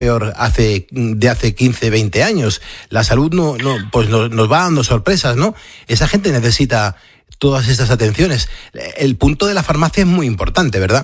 peor de hace 15, 20 años. La salud pues nos va dando sorpresas, ¿no? Esa gente necesita todas estas atenciones. El punto de la farmacia es muy importante, ¿verdad?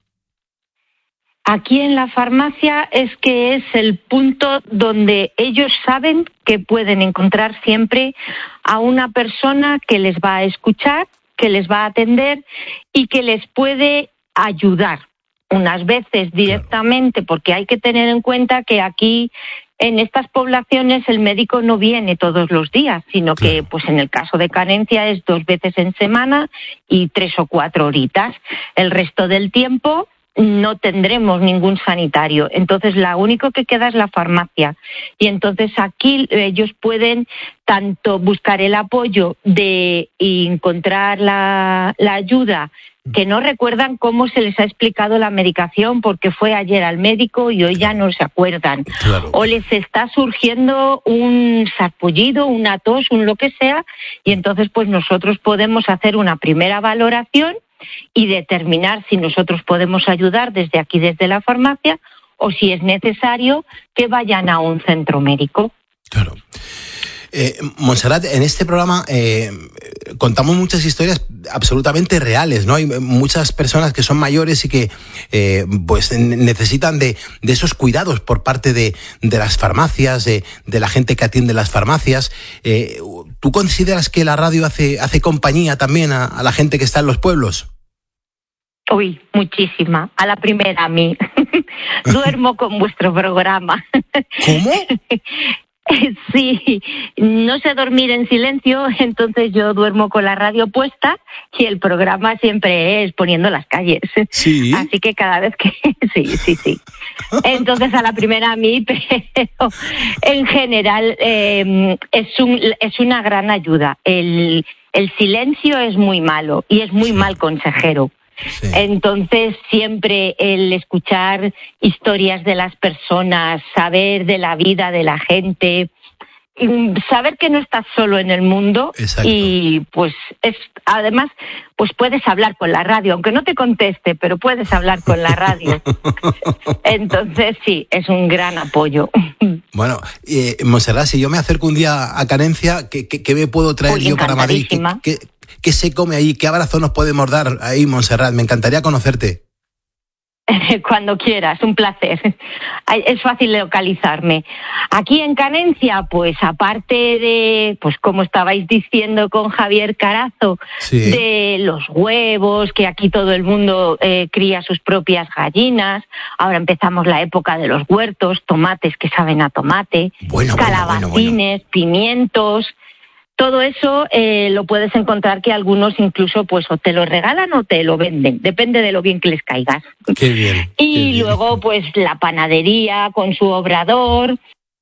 Aquí en la farmacia es que es el punto donde ellos saben que pueden encontrar siempre a una persona que les va a escuchar, que les va a atender y que les puede ayudar. Unas veces directamente, porque hay que tener en cuenta que aquí en estas poblaciones el médico no viene todos los días, sino que pues en el caso de carencia es 2 veces en semana y 3 o 4 horitas. El resto del tiempo no tendremos ningún sanitario. Entonces, lo único que queda es la farmacia. Y entonces aquí ellos pueden tanto buscar el apoyo de encontrar la ayuda, que no recuerdan cómo se les ha explicado la medicación porque fue ayer al médico y hoy ya no se acuerdan. Claro. O les está surgiendo un sarpullido, una tos, un lo que sea, y entonces pues nosotros podemos hacer una primera valoración y determinar si nosotros podemos ayudar desde aquí, desde la farmacia, o si es necesario que vayan a un centro médico. Claro. Montserrat, en este programa contamos muchas historias absolutamente reales, ¿no? Hay muchas personas que son mayores y que pues necesitan de esos cuidados por parte de las farmacias, de la gente que atiende las farmacias. ¿Tú consideras que la radio hace compañía también a la gente que está en los pueblos? Uy, muchísima. A la primera a mí. Duermo con vuestro programa. ¿Cómo? Sí, no sé dormir en silencio, entonces yo duermo con la radio puesta y el programa siempre es poniendo las calles. Sí. Así que cada vez que... Sí. Entonces a la primera a mí, pero en general es una gran ayuda. El silencio es muy malo y es muy mal consejero. Sí. Entonces siempre el escuchar historias de las personas, saber de la vida de la gente, saber que no estás solo en el mundo. Exacto. Y pues además pues puedes hablar con la radio, aunque no te conteste, pero puedes hablar con la radio. Entonces sí, es un gran apoyo. Bueno, Montserrat, si yo me acerco un día a Carencia, ¿qué me puedo traer yo para Madrid? ¿Qué se come ahí? ¿Qué abrazo nos podemos dar ahí, Montserrat? Me encantaría conocerte. Cuando quieras, un placer. Es fácil localizarme. Aquí en Carencia, pues aparte de, pues como estabais diciendo con Javier Carazo, sí, de los huevos, que aquí todo el mundo cría sus propias gallinas. Ahora empezamos la época de los huertos, tomates que saben a tomate, calabacines, pimientos. Todo eso lo puedes encontrar que algunos incluso pues o te lo regalan o te lo venden, depende de lo bien que les caigas. Qué bien. Y luego pues la panadería con su obrador.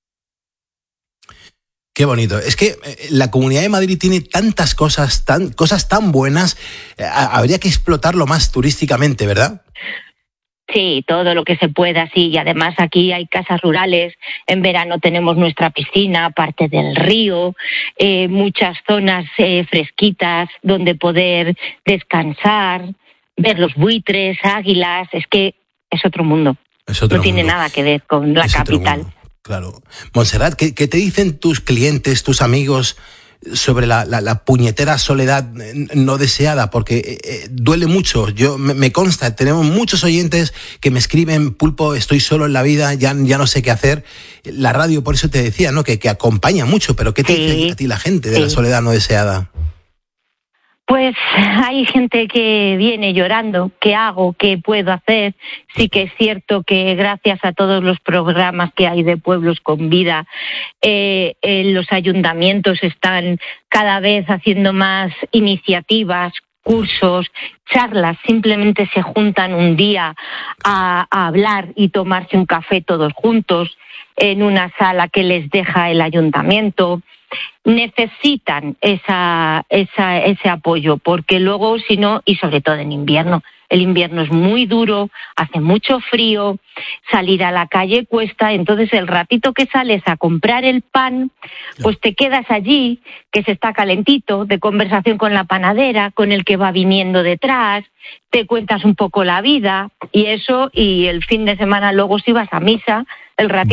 Qué bonito. Es que la Comunidad de Madrid tiene tantas cosas tan buenas, habría que explotarlo más turísticamente, ¿verdad? Sí, todo lo que se pueda, sí. Y además aquí hay casas rurales, en verano tenemos nuestra piscina, parte del río, muchas zonas fresquitas donde poder descansar, ver los buitres, águilas, es que es otro mundo. No tiene nada que ver con la capital. Claro. Montserrat, ¿qué te dicen tus clientes, tus amigos sobre la puñetera soledad no deseada? Porque duele mucho. Me consta, tenemos muchos oyentes que me escriben: Pulpo, estoy solo en la vida, ya no sé qué hacer. La radio, por eso te decía, ¿no? Que acompaña mucho, pero ¿qué te dice a ti la gente de la soledad no deseada? Pues hay gente que viene llorando, ¿qué hago? ¿Qué puedo hacer? Sí que es cierto que gracias a todos los programas que hay de Pueblos con Vida, los ayuntamientos están cada vez haciendo más iniciativas, cursos, charlas, simplemente se juntan un día a hablar y tomarse un café todos juntos en una sala que les deja el ayuntamiento. Necesitan ese apoyo, porque luego, si no, y sobre todo en invierno, el invierno es muy duro, hace mucho frío, salir a la calle cuesta, entonces el ratito que sales a comprar el pan, pues te quedas allí, que se está calentito, de conversación con la panadera, con el que va viniendo detrás, te cuentas un poco la vida, y eso, y el fin de semana luego si vas a misa, el ratito